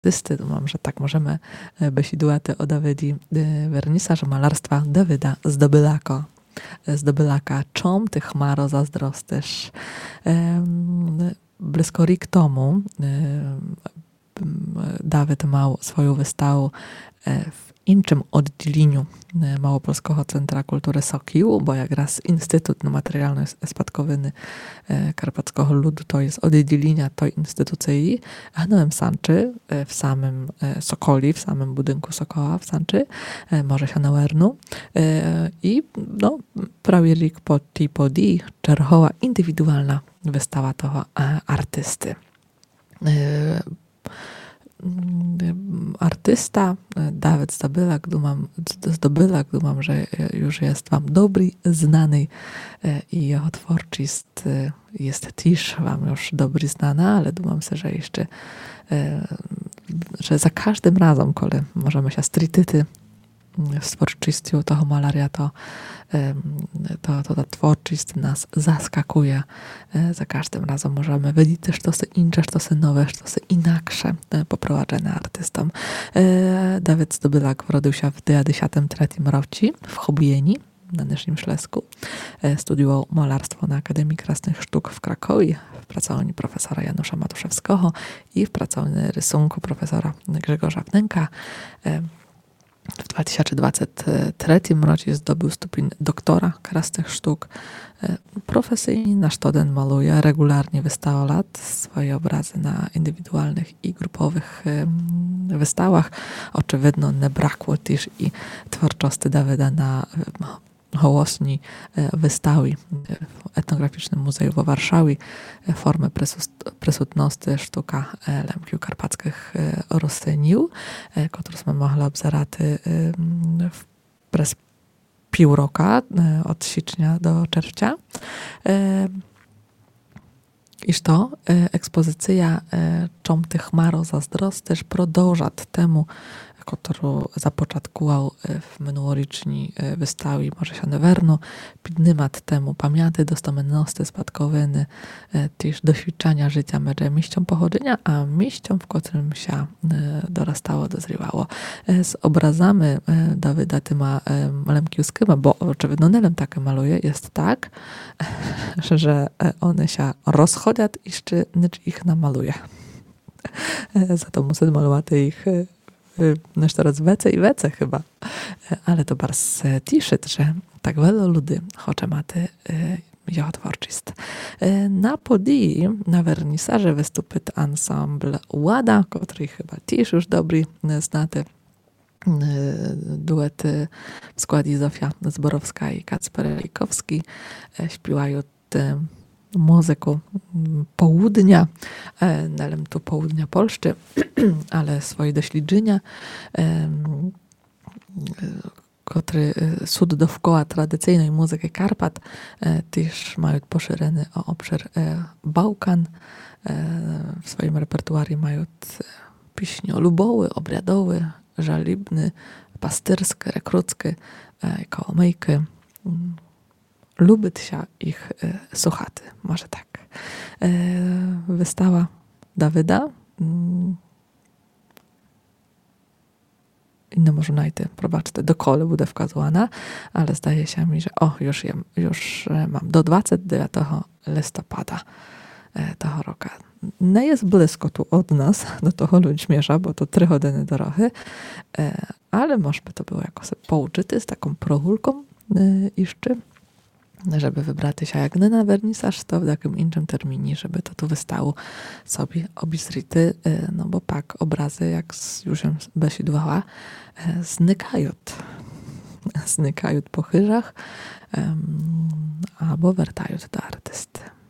artysty. Думам, że tak możemy бесідувати о Давиді вернісажу malarstwa Давида Zdobylaka. Czom ty chmaro zazdrostysz? Blisko rok temu Dawid miał swoją wystawę w innym oddzieleniu Małopolskiego Centra Kultury Sokił, bo jak raz Instytut Materialny Spadkowiny Karpackiego Ludu to jest oddzielenia tej instytucji, a Noem Sanczy w samym Sokoli, w samym budynku Sokoła w Sanczy, może się na Wernu. I no, prawie rok po tej podii czerwoła indywidualna wystawa tego artysty. Artysta Dawid Zdobylak, думам, że już jest wam dobry, znany i jego twórczość jest też wam już dobry znana, ale думам się, że jeszcze że za każdym razem, kiedy możemy się strytyty z twórczością tego malaria, to ta twórczość nas zaskakuje. Za każdym razem możemy widzieć też to se incze, to se nowe, to se inaksze poprowadzone artystom. Dawid Zdobylak urodził się w 1993 roku w Chobieni na Nysznym Ślesku. Studiował malarstwo na Akademii Krasnych Sztuk w Krakowie, w pracowni profesora Janusza Matuszewskiego i w pracowni rysunku profesora Grzegorza Wnęka. W 2023 roku zdobył stopień doktora krasnych sztuk. Profesyjnie nasz student maluje, regularnie wystawia lat swoje obrazy na indywidualnych i grupowych wystawach. Oczywiście nie brakło też i twórczości Dawida na hołosni wystawy w Etnograficznym Muzeum w Warszawie. Formy prysutności sztuka Lemkiu Karpackich Rosynił, które jsme mogli obzerać przez pół roku, od sierpnia do czerwca. Iż to ekspozycja Czom ty chmaro zazdrostysz продовжa temu, którą zapoczątkował w minuloroczni wystawie Może się Neverno, піднімати temu pamięty dostomenności spadkowiny, też doświadczenia życia między miejscem pochodzenia, a miejscem, w którym się dorastało, dozrywało. Z obrazami Dawida tyma lemkiuskimi, bo oczywiście Nelem takie maluje, jest tak, że one się rozchodzą i jeszcze nic ich namaluje. Za to muszę malować ich nasz teraz wece chyba. Ale to bardzo cieszy, że tak wiele ludzi chce mieć jego twórczość. Na podii, na wernisaży wystąpi ensemble Łada, który chyba też już dobry znaty. Duet w składzie Zofia Zborowska i Kacper Lejkowski śpiewają muzyku południa, nalem tu południa Polszczy, ale swoje doświadczenia, które są dookoła tradycyjnej muzyki Karpat, też mają poszerzony o obszar Bałkan. W swoim repertuarii mają pieśni lubowe, obradowe, żalibne, pasterskie, rekruckie, kołomejki. Lubić się ich słuchać, może tak. Wystawa Dawida. Inne może najty, probaczcie, dokole буде wskazywana, ale zdaje się mi, że już mam do 29 listopada tego roku. Nie jest blisko tu od nas, do tego Ludźmierza, bo to 3 godziny drogi, ale może by to było jakoś pouczyty z taką prochulką jeszcze, żeby wybrać się jak nie na wernisaż, to w takim innym terminie, żeby to tu wystało sobie obisryty, no bo pak obrazy, jak już się besidowała, znikają po chyżach albo wracają do artysty.